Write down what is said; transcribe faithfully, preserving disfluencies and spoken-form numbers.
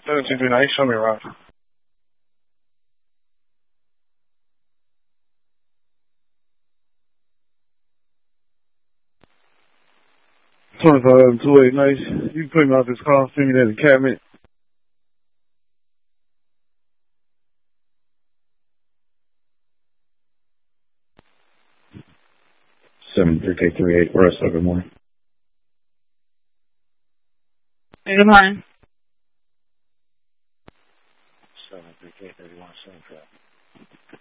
seven two three nine, show me around. twenty-five two eight nice. You can put me out this car, send me that in the cabinet. seven three K three eight, Russell, good morning. Good morning.